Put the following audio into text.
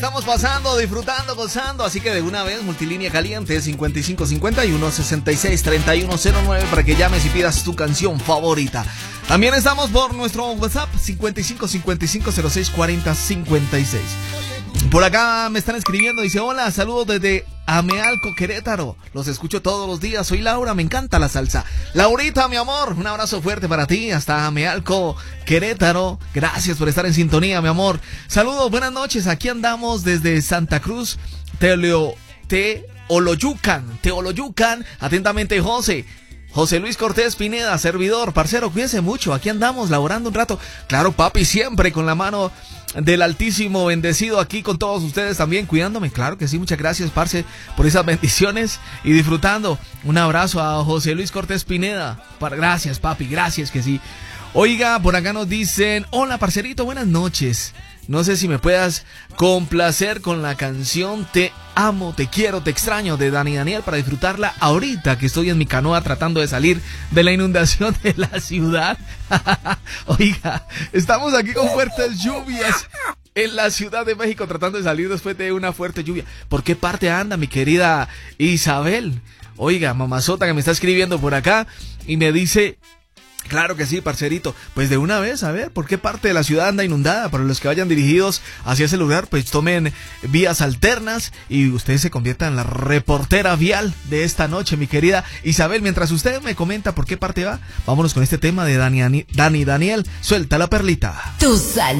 Estamos pasando, disfrutando, gozando, así que de una vez, multilínea caliente 5551-663109 para que llames y pidas tu canción favorita. También estamos por nuestro WhatsApp 5555064056. Por acá me están escribiendo, dice: hola, saludos desde Amealco, Querétaro. Los escucho todos los días, soy Laura, me encanta la salsa. Laurita, mi amor, un abrazo fuerte para ti, hasta Amealco, Querétaro. Gracias por estar en sintonía, mi amor. Saludos, buenas noches, aquí andamos desde Santa Cruz, Teoloyucan. Atentamente, José Luis Cortés Pineda, servidor, parcero, cuídense mucho, aquí andamos laborando un rato. Claro, papi, siempre con la mano del Altísimo, bendecido aquí con todos ustedes también, cuidándome, claro que sí, muchas gracias, parce, por esas bendiciones y disfrutando. Un abrazo a José Luis Cortés Pineda, gracias, papi, gracias que sí. Oiga, por acá nos dicen: hola, parcerito, buenas noches. No sé si me puedas complacer con la canción Te amo, te quiero, te extraño de Dani Daniel para disfrutarla ahorita que estoy en mi canoa tratando de salir de la inundación de la ciudad. Oiga, estamos aquí con fuertes lluvias en la Ciudad de México tratando de salir después de una fuerte lluvia. ¿Por qué parte anda mi querida Isabel? Oiga, mamazota que me está escribiendo por acá y me dice: claro que sí, parcerito. Pues de una vez, a ver, ¿por qué parte de la ciudad anda inundada? Para los que vayan dirigidos hacia ese lugar, pues tomen vías alternas y usted se convierta en la reportera vial de esta noche, mi querida Isabel. Mientras usted me comenta por qué parte va, vámonos con este tema de Dani Daniel. Suelta la perlita. Tu salud